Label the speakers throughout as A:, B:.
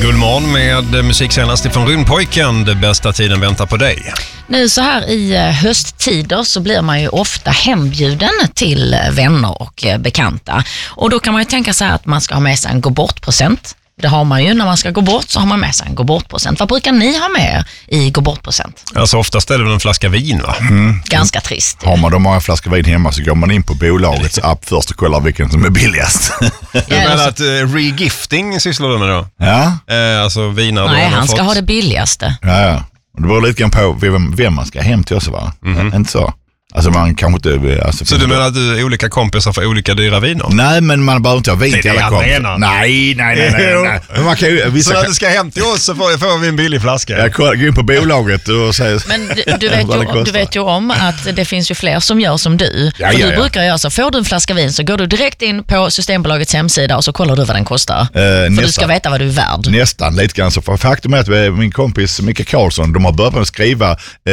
A: Gullmorgon med musik senast ifrån Rundpojken. Det bästa tiden väntar på dig.
B: Nu så här i hösttider så blir man ju ofta hembjuden till vänner och bekanta. Och då kan man ju tänka sig att man ska ha med sig en gå bort-present. Det har man ju när man ska gå bort, så har man med sig en gå bort-present. Vad brukar ni ha med i gå bort-present?
A: Alltså oftast är det en flaska vin, va?
B: Ganska trist.
C: Har man då många flaskor vin hemma så går man in på bolagets app först och kollar vilken som är billigast.
A: Du menar att regifting sysslar du med då?
C: Ja.
A: Alltså viner.
B: Nej, han ska ha det billigaste.
C: Ja. Det beror lite grann på vem man ska hem till också, va? Inte så. Alltså man kanske inte... Alltså,
A: så du menar att du är olika kompisar för olika dyra viner?
C: Nej, men man behöver inte ha vin till alla kompisar. Nej. Men man kan ju,
A: så när du ska hem till oss så får vi en billig flaska?
C: Jag går in på bolaget och säger...
B: Men du vet ju om att det finns ju fler som gör som du.
C: Ja,
B: för du brukar göra så, får du en flaska vin så går du direkt in på Systembolagets hemsida och så kollar du vad den kostar. För du ska veta vad du är värd.
C: Nästan lite grann så. För faktum är att min kompis Micke Karlsson, de har börjat skriva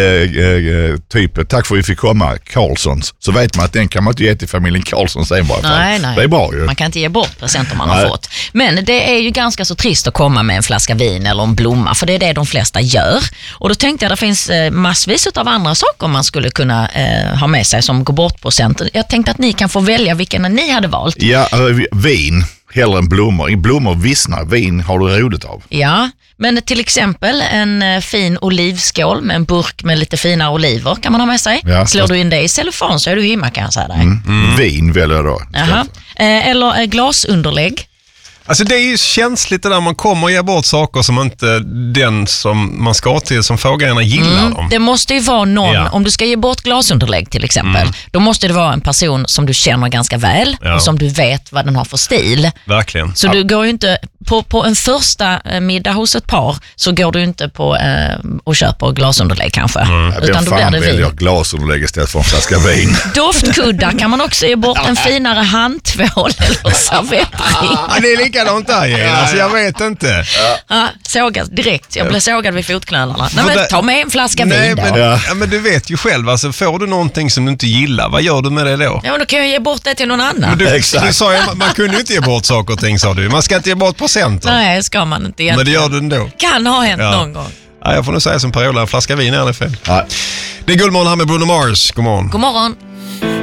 C: typ tack för att vi fick komma Karlssons, så vet man att den kan man inte ge till familjen Karlsson sen bara.
B: Nej.
C: Det är bra ju.
B: Man kan inte ge bort presenter man har fått. Men det är ju ganska så trist att komma med en flaska vin eller en blomma, för det är det de flesta gör. Och då tänkte jag att det finns massvis av andra saker man skulle kunna ha med sig som gå bort-present. Jag tänkte att ni kan få välja vilken ni hade valt.
C: Ja, vin hellre än blommor. I blommor vissnar, vin har du roligt av.
B: Ja, men till exempel en fin olivskål med en burk med lite fina oliver kan man ha med sig. Ja, slår du in det i cellofan så är du hemma, kan jag säga dig.
C: Vin väljer jag då.
B: Jaha. Eller glasunderlägg.
A: Alltså det är ju känsligt det där man kommer och ger bort saker som inte den som man ska till som frågarna gillar dem.
B: Det måste ju vara någon, om du ska ge bort glasunderlägg till exempel, då måste det vara en person som du känner ganska väl och som du vet vad den har för stil.
A: Verkligen.
B: Så du går ju inte på en första middag hos ett par, så går du inte på och köper glasunderlägg kanske. Utan då blir det vin.
C: Glasunderlägg istället för en flaska vin.
B: Doftkuddar kan man också ge bort, en finare handtvål eller servettring.
A: Det är likadant där, alltså jag vet inte.
B: Sågad direkt. Jag blev sågad vid fotknölarna. Nej, men ta med en flaska vin då.
A: Men du vet ju själv, alltså, får du någonting som du inte gillar, vad gör du med det då?
B: Ja, men då kan jag ge bort det till någon annan.
A: Du sa ju, man kunde ju inte ge bort saker och ting, sa du. Man ska inte ge bort presenter.
B: Nej, ska man inte egentligen.
A: Men det gör du ändå.
B: Kan ha hänt någon gång.
A: Ja, jag får nog säga som Parola, en flaska vin är det fel. Det är Gullmorgon här med Bruno Mars. God morgon.
B: God morgon.